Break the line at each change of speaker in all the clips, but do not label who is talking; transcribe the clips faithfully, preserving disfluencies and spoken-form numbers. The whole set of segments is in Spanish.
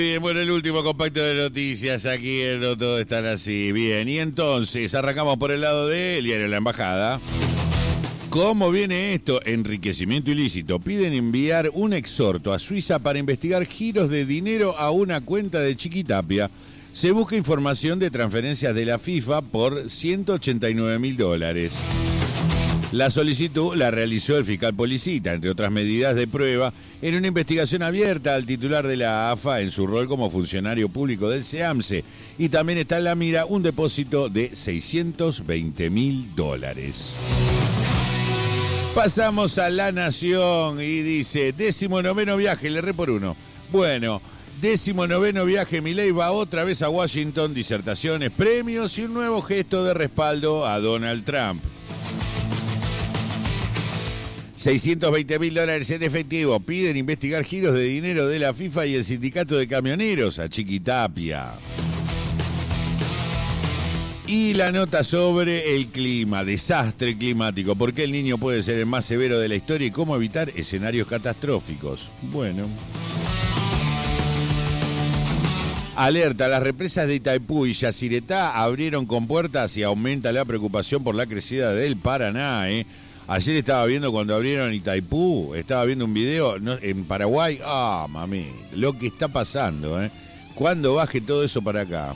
Bien, bueno, el último compacto de noticias aquí en No Todo Están Así. Bien, y entonces arrancamos por el lado del diario La Embajada. ¿Cómo viene esto? Enriquecimiento ilícito. Piden enviar un exhorto a Suiza para investigar giros de dinero a una cuenta de Chiquitapia. Se busca información de transferencias de la FIFA por ciento ochenta y nueve mil dólares. La solicitud la realizó el fiscal Policita, entre otras medidas de prueba, en una investigación abierta al titular de la A F A en su rol como funcionario público del SEAMSE. Y también está en la mira un depósito de seiscientos veinte mil dólares. Pasamos a La Nación y dice, décimo noveno viaje, le erré por uno. Bueno, décimo noveno viaje, Milei va otra vez a Washington, disertaciones, premios y un nuevo gesto de respaldo a Donald Trump. seiscientos veinte mil dólares en efectivo. Piden investigar giros de dinero de la FIFA y el sindicato de camioneros a Chiquitapia. Y la nota sobre el clima, desastre climático. ¿Por qué el Niño puede ser el más severo de la historia y cómo evitar escenarios catastróficos? Bueno. Alerta, las represas de Itaipú y Yacyretá abrieron compuertas y aumenta la preocupación por la crecida del Paraná, ¿eh? Ayer estaba viendo cuando abrieron Itaipú, estaba viendo un video ¿no? en Paraguay. Ah, mami, lo que está pasando, ¿eh? ¿Cuándo baje todo eso para acá?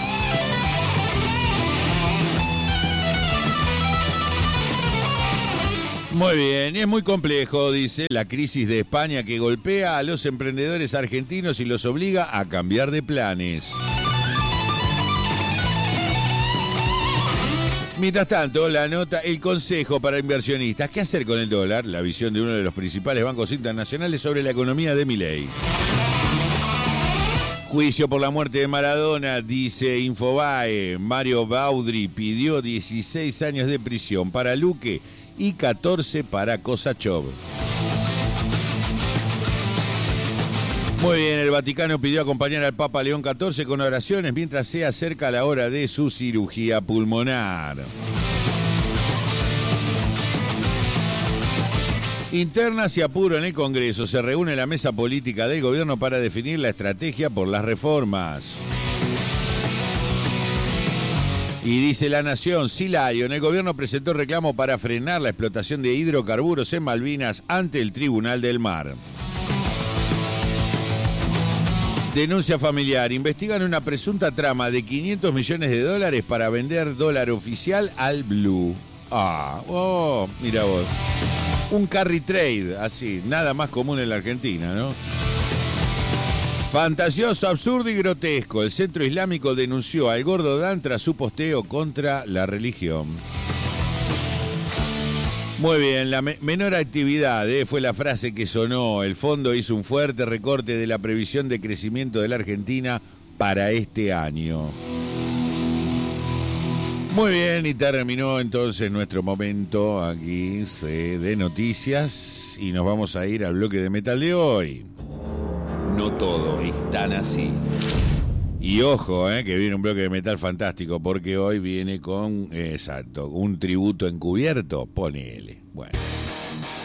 Muy bien, es muy complejo, dice, la crisis de España que golpea a los emprendedores argentinos y los obliga a cambiar de planes. Mientras tanto, la nota, el consejo para inversionistas. ¿Qué hacer con el dólar? La visión de uno de los principales bancos internacionales sobre la economía de Milei. Juicio por la muerte de Maradona, dice Infobae. Mario Baudry pidió dieciséis años de prisión para Luque y catorce para Kosachov. Muy bien, el Vaticano pidió acompañar al Papa León catorce con oraciones mientras se acerca la hora de su cirugía pulmonar. Internas y apuro en el Congreso. Se reúne la mesa política del gobierno para definir la estrategia por las reformas. Y dice La Nación, Silayo, el gobierno presentó reclamo para frenar la explotación de hidrocarburos en Malvinas ante el Tribunal del Mar. Denuncia familiar. Investigan una presunta trama de quinientos millones de dólares para vender dólar oficial al Blue. Ah, oh, mira vos. Un carry trade, así, nada más común en la Argentina, ¿no? Fantasioso, absurdo y grotesco. El Centro Islámico denunció al Gordo Dan tras su posteo contra la religión. Muy bien, la me- menor actividad eh, fue la frase que sonó. El fondo hizo un fuerte recorte de la previsión de crecimiento de la Argentina para este año. Muy bien, y terminó entonces nuestro momento aquí eh, de noticias y nos vamos a ir al bloque de metal de hoy.
No todo es tan así.
Y ojo, eh, que viene un bloque de metal fantástico porque hoy viene con, eh, exacto, un tributo encubierto, ponele. Bueno.